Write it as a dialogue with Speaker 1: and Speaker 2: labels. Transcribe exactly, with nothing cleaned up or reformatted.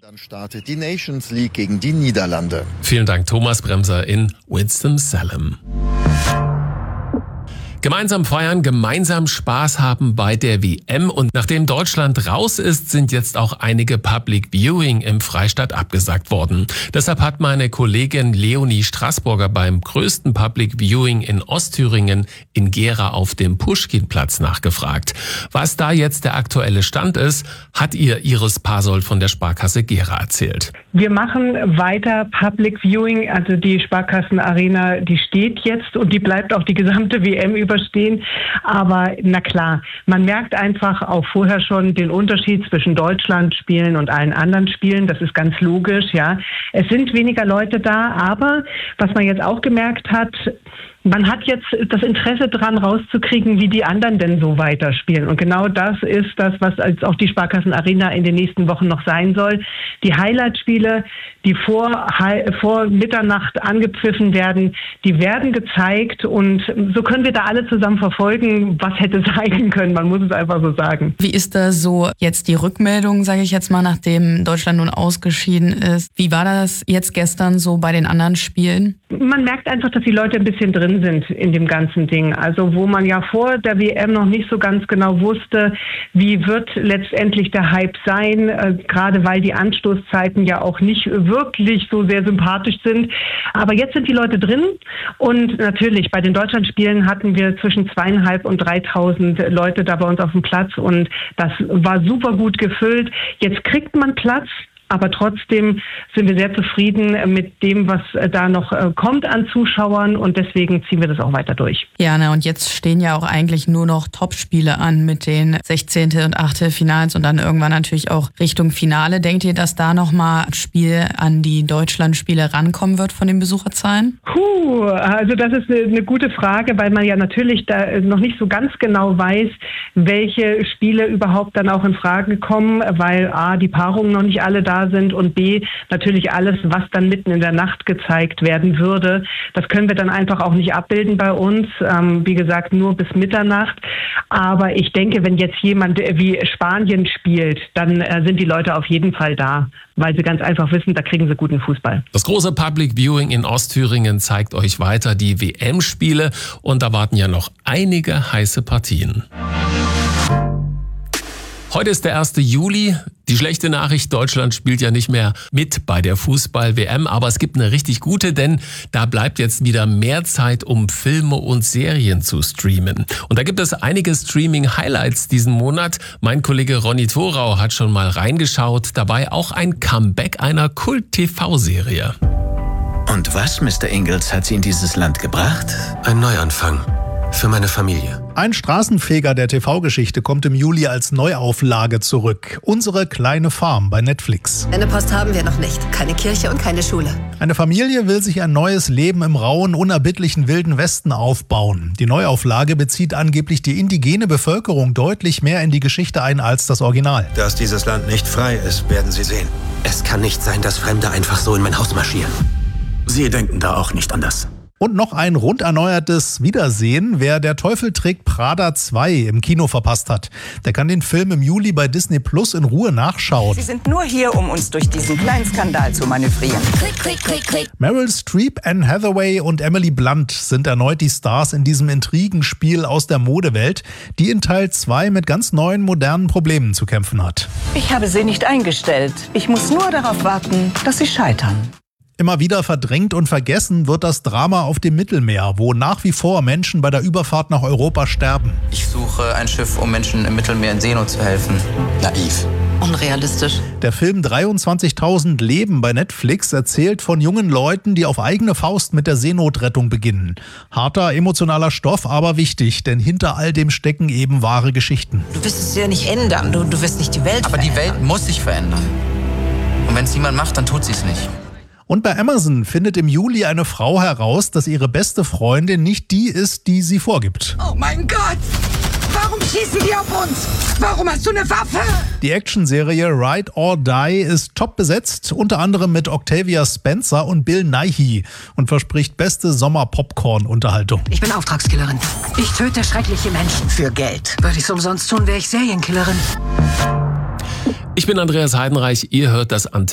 Speaker 1: Dann startet die Nations League gegen die Niederlande.
Speaker 2: Vielen Dank, Thomas Bremser in Winston-Salem. Gemeinsam feiern, gemeinsam Spaß haben bei der W M. Und nachdem Deutschland raus ist, sind jetzt auch einige Public Viewing im Freistaat abgesagt worden. Deshalb hat meine Kollegin Leonie Straßburger beim größten Public Viewing in Ostthüringen in Gera auf dem Puschkinplatz nachgefragt. Was da jetzt der aktuelle Stand ist, hat ihr Iris Pasold von der Sparkasse Gera erzählt.
Speaker 3: Wir machen weiter Public Viewing, also die Sparkassenarena, die steht jetzt und die bleibt auch die gesamte W M überstehen. Aber na klar, man merkt einfach auch vorher schon den Unterschied zwischen Deutschland-Spielen und allen anderen Spielen. Das ist ganz logisch, ja. Es sind weniger Leute da, aber was man jetzt auch gemerkt hat, man hat jetzt das Interesse daran rauszukriegen, wie die anderen denn so weiterspielen. Und genau das ist das, was als auch die Sparkassenarena in den nächsten Wochen noch sein soll. Die Highlight-Spiele, die vor, vor Mitternacht angepfiffen werden, die werden gezeigt. Und so können wir da alle zusammen verfolgen, was hätte sein können. Man muss es einfach so sagen.
Speaker 4: Wie ist da so jetzt die Rückmeldung, sage ich jetzt mal, nachdem Deutschland nun ausgeschieden ist? Wie war das jetzt gestern so bei den anderen Spielen?
Speaker 3: Man merkt einfach, dass die Leute ein bisschen drin sind in dem ganzen Ding. Also wo man ja vor der W M noch nicht so ganz genau wusste, wie wird letztendlich der Hype sein, äh, gerade weil die Anstoßzeiten ja auch nicht wirklich so sehr sympathisch sind. Aber jetzt sind die Leute drin und natürlich bei den Deutschlandspielen hatten wir zwischen zweieinhalb und dreitausend Leute da bei uns auf dem Platz und das war super gut gefüllt. Jetzt kriegt man Platz. Aber trotzdem sind wir sehr zufrieden mit dem, was da noch kommt an Zuschauern und deswegen ziehen wir das auch weiter durch.
Speaker 4: Ja, ne, und jetzt stehen ja auch eigentlich nur noch Topspiele an mit den Sechzehntel- und Achtelfinals und dann irgendwann natürlich auch Richtung Finale. Denkt ihr, dass da nochmal ein Spiel an die Deutschlandspiele rankommen wird von den Besucherzahlen?
Speaker 3: Puh, also das ist eine, eine gute Frage, weil man ja natürlich da noch nicht so ganz genau weiß, welche Spiele überhaupt dann auch in Frage kommen, weil A, die Paarungen noch nicht alle da sind und B, natürlich alles, was dann mitten in der Nacht gezeigt werden würde. Das können wir dann einfach auch nicht abbilden bei uns. Ähm, wie gesagt, nur bis Mitternacht. Aber ich denke, wenn jetzt jemand wie Spanien spielt, dann äh, sind die Leute auf jeden Fall da, weil sie ganz einfach wissen, da kriegen sie guten Fußball.
Speaker 2: Das große Public Viewing in Ostthüringen zeigt euch weiter die W M-Spiele und da warten ja noch einige heiße Partien. Heute ist der erste Juli. Die schlechte Nachricht, Deutschland spielt ja nicht mehr mit bei der Fußball-W M, aber es gibt eine richtig gute, denn da bleibt jetzt wieder mehr Zeit, um Filme und Serien zu streamen. Und da gibt es einige Streaming-Highlights diesen Monat. Mein Kollege Ronny Thorau hat schon mal reingeschaut, dabei auch ein Comeback einer Kult-T V-Serie.
Speaker 5: Und was, Mister Ingalls, hat Sie in dieses Land gebracht?
Speaker 6: Ein Neuanfang. Für meine Familie.
Speaker 7: Ein Straßenfeger der T V-Geschichte kommt im Juli als Neuauflage zurück. Unsere kleine Farm bei Netflix.
Speaker 8: Eine Post haben wir noch nicht. Keine Kirche und keine Schule.
Speaker 7: Eine Familie will sich ein neues Leben im rauen, unerbittlichen Wilden Westen aufbauen. Die Neuauflage bezieht angeblich die indigene Bevölkerung deutlich mehr in die Geschichte ein als das Original.
Speaker 9: Dass dieses Land nicht frei ist, werden Sie sehen.
Speaker 6: Es kann nicht sein, dass Fremde einfach so in mein Haus marschieren.
Speaker 5: Sie denken da auch nicht anders.
Speaker 7: Und noch ein rund erneuertes Wiedersehen, wer Der Teufel trägt Prada zwei im Kino verpasst hat. Der kann den Film im Juli bei Disney Plus in Ruhe nachschauen.
Speaker 10: Sie sind nur hier, um uns durch diesen kleinen Skandal zu manövrieren.
Speaker 8: Klick, klick, klick, klick.
Speaker 7: Meryl Streep, Anne Hathaway und Emily Blunt sind erneut die Stars in diesem Intrigenspiel aus der Modewelt, die in Teil zwei mit ganz neuen, modernen Problemen zu kämpfen hat.
Speaker 10: Ich habe sie nicht eingestellt. Ich muss nur darauf warten, dass sie scheitern.
Speaker 7: Immer wieder verdrängt und vergessen wird das Drama auf dem Mittelmeer, wo nach wie vor Menschen bei der Überfahrt nach Europa sterben.
Speaker 11: Ich suche ein Schiff, um Menschen im Mittelmeer in Seenot zu helfen.
Speaker 5: Naiv.
Speaker 8: Unrealistisch.
Speaker 7: Der Film dreiundzwanzigtausend Leben bei Netflix erzählt von jungen Leuten, die auf eigene Faust mit der Seenotrettung beginnen. Harter, emotionaler Stoff, aber wichtig, denn hinter all dem stecken eben wahre Geschichten.
Speaker 8: Du wirst es ja nicht ändern, du, du wirst nicht die Welt
Speaker 11: Aber
Speaker 8: verändern.
Speaker 11: die Welt muss sich verändern. Und wenn es niemand macht, dann tut sie es nicht.
Speaker 7: Und bei Amazon findet im Juli eine Frau heraus, dass ihre beste Freundin nicht die ist, die sie vorgibt.
Speaker 10: Oh mein Gott! Warum schießen die auf uns? Warum hast du eine Waffe?
Speaker 7: Die Actionserie Ride or Die ist top besetzt, unter anderem mit Octavia Spencer und Bill Nighy und verspricht beste Sommer-Popcorn-Unterhaltung.
Speaker 10: Ich bin Auftragskillerin. Ich töte schreckliche Menschen für Geld. Würde ich es umsonst tun, wäre ich Serienkillerin.
Speaker 2: Ich bin Andreas Heidenreich, ihr hört das Antenne.